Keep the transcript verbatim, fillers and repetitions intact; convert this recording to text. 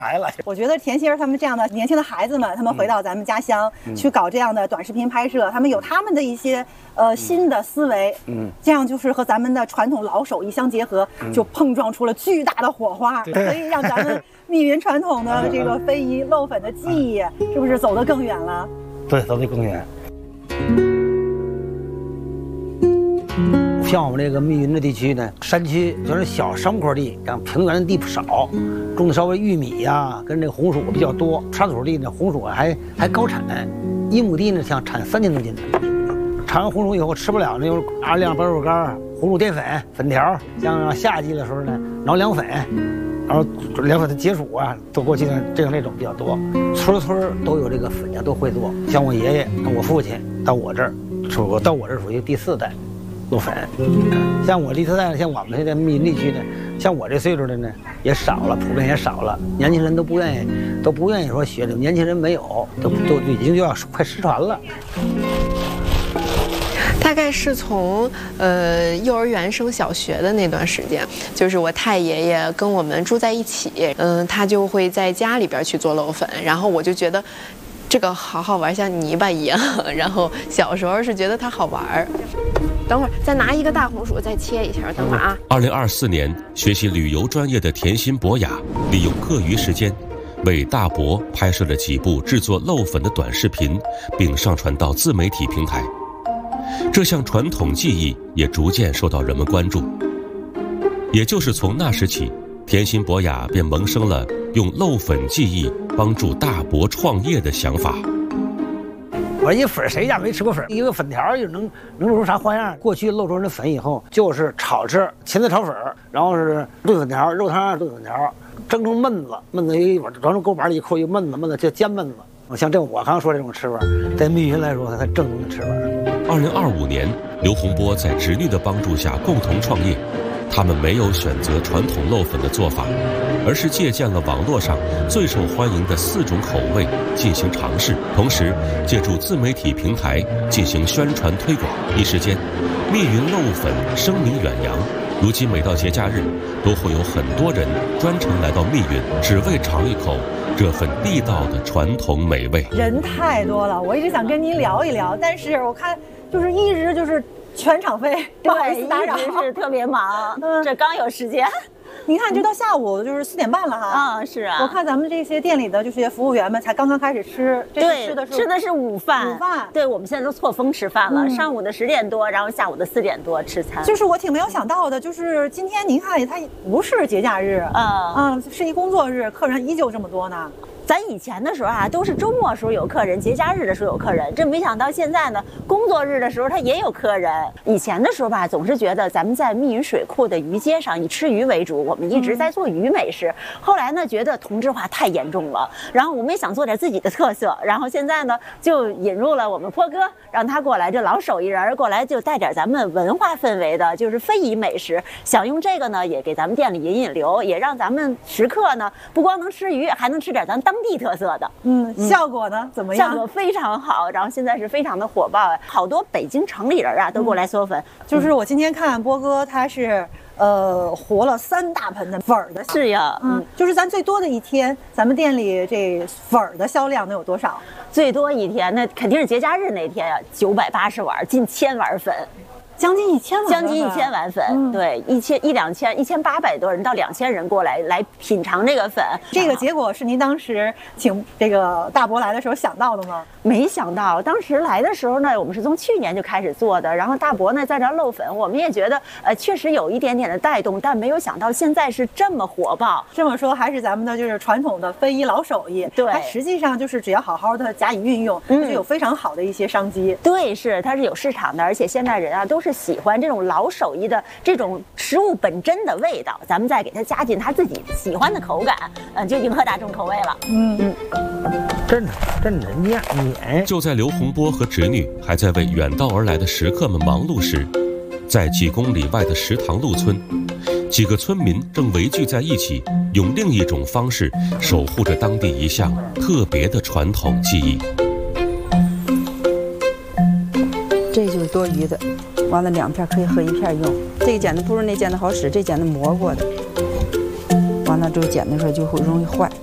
来了。 我觉得甜心儿他们这样的年轻的孩子们，他们回到咱们家乡、嗯、去搞这样的短视频拍摄，他们有他们的一些呃新的思维，嗯，这样就是和咱们的传统老手艺相结合，嗯、就碰撞出了巨大的火花，可以让咱们密云传统的这个非遗漏粉的技艺，是不是走得更远了？ 对，走得更远。像我们这个密云的地区呢，山区就是小山坡地，然后平原的地不少，种的稍微玉米呀、啊，跟这个红薯比较多。沙土地呢，红薯还还高产，一亩地呢像产三千多斤的。产完红薯以后吃不了，那就是二两白肉干、红薯淀粉、粉条。像夏季的时候呢，挠凉粉，然后凉粉的解暑啊，都过去的这样那种比较多。村村都有这个粉呀，都会做。像我爷爷、我父亲到我这儿，属到我这儿属于第四代。漏粉，像我第四代，像我们现在密云地区呢，像我这岁数的呢也少了，普遍也少了，年轻人都不愿意，都不愿意说学这个，年轻人没有，都都已经就要快失传了。 大概是从呃幼儿园升小学的那段时间，就是我太爷爷跟我们住在一起，嗯、呃，他就会在家里边去做漏粉，然后我就觉得这个好好玩，像泥巴一样，然后小时候是觉得它好玩。等会儿再拿一个大红薯再切一下，等会儿啊。 二零二四年，学习旅游专业的甜心博雅，利用课余时间，为大伯拍摄了几部制作漏粉的短视频，并上传到自媒体平台。这项传统技艺也逐渐受到人们关注。也就是从那时起，甜心博雅便萌生了用漏粉技艺帮助大伯创业的想法。 我一粉谁家没吃过粉？一个粉条就能能做出啥花样？过去漏出来的粉以后，就是炒吃，芹菜炒粉，然后是炖粉条，肉汤炖粉条，蒸成焖子，焖子一碗，装成锅碗里一扣一焖子，焖子叫煎焖子。像这我刚刚说这种吃法，在密云来说，它正宗的吃法。 二零二五年，刘洪波在侄女的帮助下共同创业。他们没有选择传统漏粉的做法，而是借鉴了网络上最受欢迎的四种口味进行尝试，同时借助自媒体平台进行宣传推广。一时间，密云漏粉声名远扬。如今每到节假日，都会有很多人专程来到密云，只为尝一口这份地道的传统美味。 人太多了，我一直想跟您聊一聊，但是我看就是一直就是。全场飞，不好意思打扰， 一直是特别忙，嗯，这刚有时间。 您看，这到下午就是四点半了哈。 嗯，是啊。 我看咱们这些店里的这些服务员们才刚刚开始吃，这吃的是吃的是午饭。 午饭， 对，我们现在都错峰吃饭了，嗯、上午的十点多，然后下午的四点多吃餐。 就是我挺没有想到的，就是今天您看，它不是节假日，啊、嗯，嗯，是一工作日，客人依旧这么多呢。 咱以前的时候啊，都是周末时候有客人，节假日的时候有客人。这没想到现在呢，工作日的时候他也有客人。以前的时候吧，总是觉得咱们在密云水库的鱼街上以吃鱼为主，我们一直在做鱼美食。嗯、后来呢，觉得同质化太严重了，然后我们也想做点自己的特色。然后现在呢，就引入了我们坡哥，让他过来，这老手艺人过来就带点咱们文化氛围的，就是非遗美食。想用这个呢，也给咱们店里引引流，也让咱们食客呢不光能吃鱼，还能吃点咱当地特色的。 嗯，效果呢怎么样？ 效果非常好，然后现在是非常的火爆，好多北京城里人啊都过来嗦粉。嗯、 就是我今天看波哥他是呃和了三大盆的粉儿的。 是呀， 嗯，就是咱最多的一天，咱们店里这粉儿的销量能有多少？ 最多一天那肯定是节假日那天呀、啊，九百八十碗，近千碗粉。 将近一千碗， 将近一千碗粉，嗯、对，一千一两千，一千八百多人到两千人过来来品尝这个粉。 这个结果是您当时请这个大伯来的时候想到的吗？ 没想到，当时来的时候呢，我们是从去年就开始做的，然后大伯呢在这漏粉，我们也觉得呃确实有一点点的带动，但没有想到现在是这么火爆。 这么说还是咱们的就是传统的非遗老手艺， 对， 它实际上就是只要好好的加以运用，嗯，就有非常好的一些商机。 对，是它是有市场的，而且现在人啊都是喜欢这种老手艺的这种食物本真的味道，咱们再给它加进他自己喜欢的口感，嗯，就迎合大众口味了。嗯嗯， 真的真的面面。 就在刘洪波和侄女还在为远道而来的食客们忙碌时，在几公里外的石塘路村，几个村民正围聚在一起，用另一种方式守护着当地一项特别的传统技艺。 这就是多余的，完了两片可以合一片用。这个剪子不如那剪子好使，这剪子磨过的，完了之后剪的时候就会容易坏。